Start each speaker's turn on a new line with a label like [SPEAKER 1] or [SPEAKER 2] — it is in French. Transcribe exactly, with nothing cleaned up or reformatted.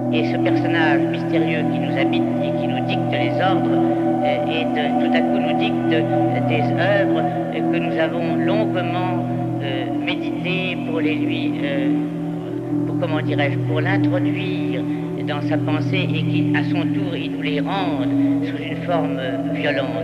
[SPEAKER 1] Et ce personnage mystérieux qui nous habite et qui nous dicte les ordres, euh, et de, tout à coup nous dicte des œuvres euh, que nous avons longuement euh, méditées pour les lui, euh, pour comment dirais-je, pour l'introduire dans sa pensée et qui, à son tour, il nous les rende sous une forme violente.